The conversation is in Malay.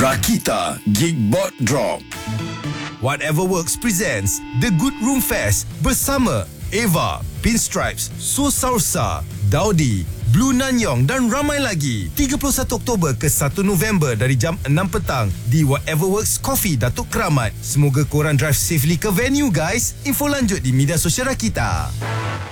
Rakita Geekbot Drop. Whatever Works presents The Good Room Fest bersama Eva, Pinstripes, So Salsa, Daudi, Blue Nanyong dan ramai lagi. 31 Oktober ke 1 November dari jam 6 petang di Whatever Works Coffee Datuk Keramat. Semoga korang drive safely ke venue guys. Info lanjut di media sosial Rakita.